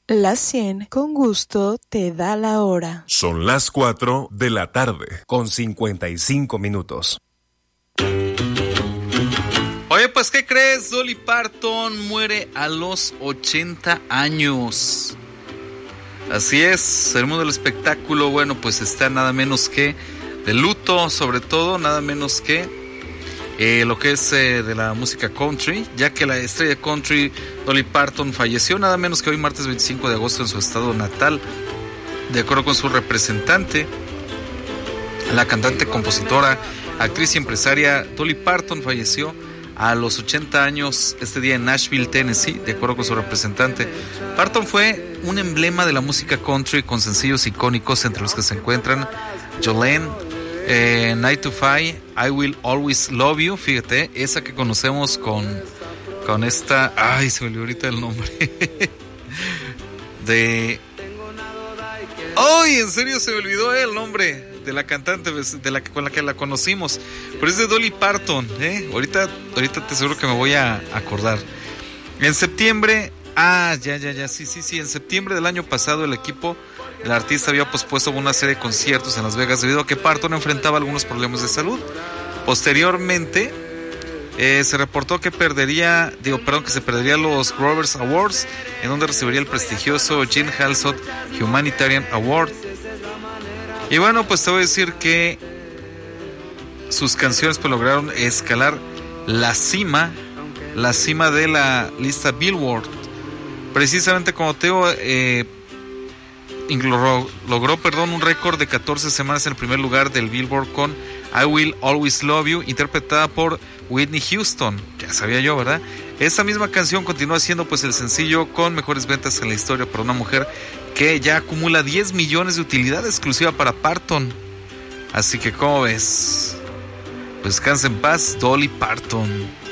La 100 con gusto te da la hora. Son las 4 de la tarde, con 55 minutos. Oye, pues, ¿qué crees? Dolly Parton muere a los 80 años. Así es, el mundo del espectáculo, bueno, pues está nada menos que de luto, sobre todo, nada menos que lo que es de la música country, ya que la estrella country Dolly Parton falleció nada menos que hoy martes 25 de agosto en su estado natal. De acuerdo con su representante, la cantante, compositora, actriz y empresaria Dolly Parton falleció a los 80 años este día en Nashville, Tennessee. De acuerdo con su representante, Parton fue un emblema de la música country con sencillos icónicos entre los que se encuentran Jolene, 9 to 5, I Will Always Love You, fíjate, esa que conocemos con esta, ay, se me olvidó ahorita el nombre, ay, en serio se me olvidó el nombre de la cantante con la que la conocimos, pero es de Dolly Parton, ahorita te seguro que me voy a acordar. En septiembre, sí, en septiembre del año pasado el artista había pospuesto una serie de conciertos en Las Vegas debido a que Parton enfrentaba algunos problemas de salud. Posteriormente, se reportó que se perdería los Grovers Awards, en donde recibiría el prestigioso Gene Halsot Humanitarian Award. Y bueno, pues te voy a decir que sus canciones pues lograron escalar la cima de la lista Billboard. Precisamente como te digo, logró un récord de 14 semanas en el primer lugar del Billboard con I Will Always Love You, interpretada por Whitney Houston. Ya sabía yo, ¿verdad? Esta misma canción continúa siendo pues el sencillo con mejores ventas en la historia para una mujer que ya acumula 10 millones de utilidad exclusiva para Parton. Así que, ¿cómo ves? Pues descansa en paz, Dolly Parton.